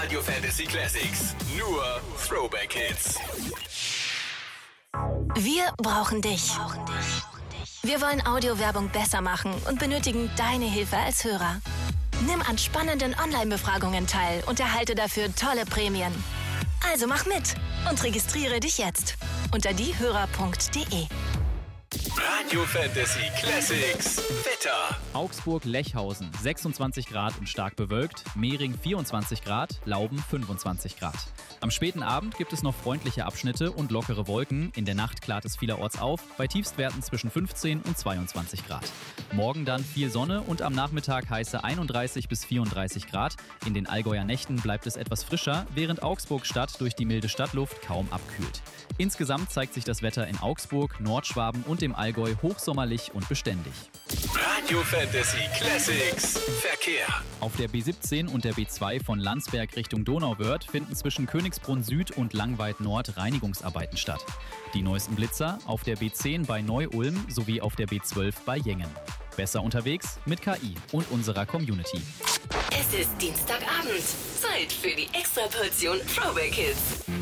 Radio Fantasy Classics. Nur Throwback Hits. Wir brauchen dich. Wir wollen Audiowerbung besser machen und benötigen deine Hilfe als Hörer. Nimm an spannenden Online-Befragungen teil und erhalte dafür tolle Prämien. Also mach mit und registriere dich jetzt unter diehörer.de. Radio Fantasy Classics. Wetter. Augsburg-Lechhausen 26 Grad und stark bewölkt, Mehring 24 Grad, Lauben 25 Grad. Am späten Abend gibt es noch freundliche Abschnitte und lockere Wolken. In der Nacht klart es vielerorts auf, bei Tiefstwerten zwischen 15 und 22 Grad. Morgen dann viel Sonne und am Nachmittag heiße 31 bis 34 Grad. In den Allgäuer Nächten bleibt es etwas frischer, während Augsburg-Stadt durch die milde Stadtluft kaum abkühlt. Insgesamt zeigt sich das Wetter in Augsburg, Nordschwaben und dem Allgäu hochsommerlich und beständig. Radio Fantasy Classics. Verkehr. Auf der B17 und der B2 von Landsberg Richtung Donauwörth finden zwischen Königsbrunn Süd und Langweid Nord Reinigungsarbeiten statt. Die neuesten Blitzer auf der B10 bei Neu-Ulm sowie auf der B12 bei Jengen. Besser unterwegs mit KI und unserer Community. Es ist Dienstagabend. Zeit für die Extraportion Throwback Hits.